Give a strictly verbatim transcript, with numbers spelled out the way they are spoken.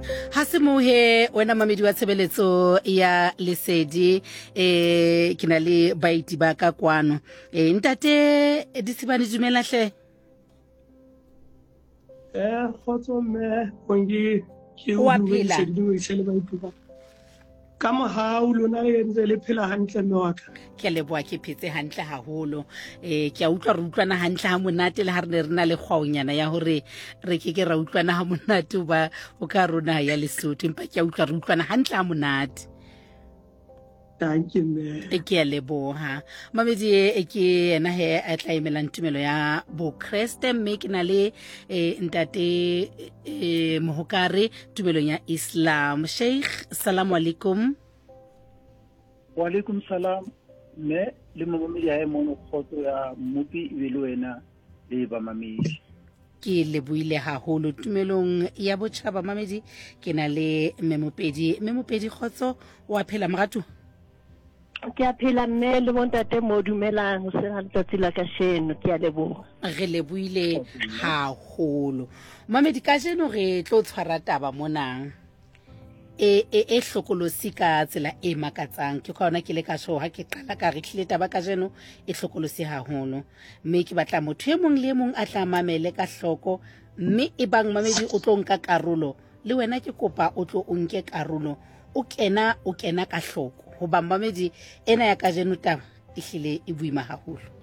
Ha se mo he wena mamedi wa tshebeletso ya Lesedi eh ke na le baiti ba ka kwano eh ntate Disibane dumela hle eh khotso me kongi ke Wa o phela. se di o se le baiti ba ka mo ha o lona e ntse le phela hantle mme wa ka ke le boa ke phetse hantle haholo eh ke a utlwa re utlwana hantle ha monate le ha re ne re na le kgwaonyana ya hore re ke ke ra utlwana ha monate ba o ka rona ya Lesotho empa ke a utlwa re utlwana hantle ha monate thank you me e ke a leboha mamedi e ke ena he a tla emela ntumelo ya bo Kriste mme ke na le eh, ntate eh, Mohokare tumelong ya Islam. Sheikh, assalamu alaikum. Wa alaikum salam me le mamedi ya mo khotso ya mupi e le wena le ba mamedi Ke le buile haholo tumelong ya botjhaba mamedi ke na le memopedi memopedi khotso wa phela moratu ke a phela mme le bontate mo dumelang ho sena letsatsi la kasheno ke a leboha re le buile haholo mamedi ka jeno re tlo tshwara taba monang e e e hlokolosi ka tsela e makatsang ke khona ke le ka sho ha ke qala ka re hlile taba ka jeno e hlokolosi haholo mme ke batla motho e mong le mong a tla mamele ka hloko mme e bang mamedi o tlo nka karolo le wena ke kopa o tlo o nke karolo o kena o kena ka hloko ho ba mamedi ena ya ka jeno taba e hlile e buima haholo